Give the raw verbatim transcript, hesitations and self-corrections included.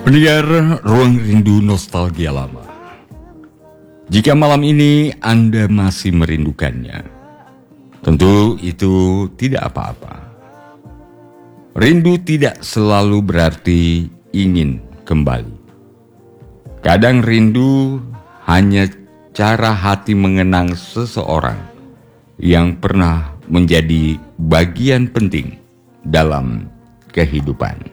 Pendengar Ruang Rindu Nostalgia Lama, jika malam ini Anda masih merindukannya, tentu itu tidak apa-apa. Rindu tidak selalu berarti ingin kembali. Kadang rindu hanya cara hati mengenang seseorang yang pernah menjadi bagian penting dalam kehidupan.